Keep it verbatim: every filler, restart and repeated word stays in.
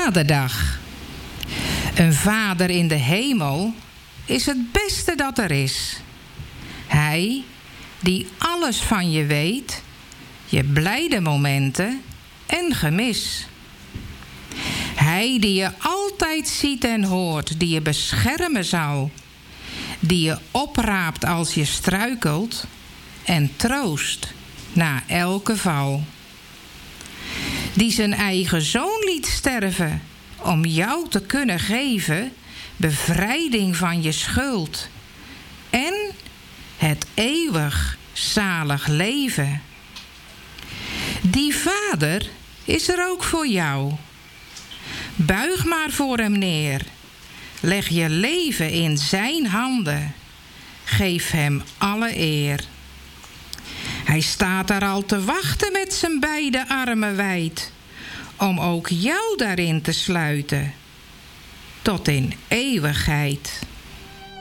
Vaderdag. Een vader in de hemel is het beste dat er is. Hij die alles van je weet, je blijde momenten en gemis. Hij die je altijd ziet en hoort, die je beschermen zou, die je opraapt als je struikelt en troost na elke val. Die zijn eigen zoon liet sterven om jou te kunnen geven bevrijding van je schuld en het eeuwig zalig leven. Die vader is er ook voor jou. Buig maar voor hem neer. Leg je leven in zijn handen. Geef hem alle eer. Hij staat daar al te wachten met zijn beide armen wijd, om ook jou daarin te sluiten, tot in eeuwigheid.